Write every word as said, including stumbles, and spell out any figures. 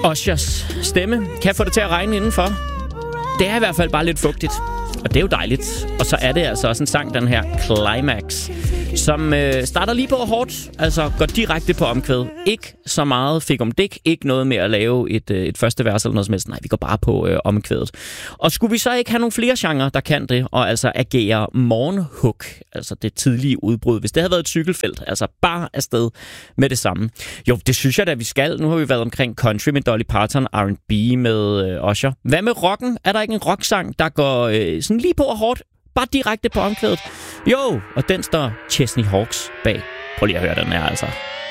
Ushers stemme kan få det til at regne indenfor. Det er i hvert fald bare lidt fugtigt, og det er jo dejligt. Og så er det altså også en sang, den her Climax, som øh, starter lige på hårdt, altså går direkte på omkvæd. Ikke så meget fik om dæk, ikke noget med at lave et, øh, et første vers eller noget som helst. Nej, vi går bare på øh, omkvædet. Og skulle vi så ikke have nogle flere genrer, der kan det, og altså agere morgenhook, altså det tidlige udbrud, hvis det havde været et cykelfelt, altså bare afsted med det samme. Jo, det synes jeg da, vi skal. Nu har vi været omkring country med Dolly Parton, R and B med øh, Usher. Hvad med rocken? Er der ikke en rocksang, der går øh, sådan lige på og hårdt? Bare direkte på omkvædet. Jo, og den står Chesney Hawks bag. Prøv lige at høre den her, altså.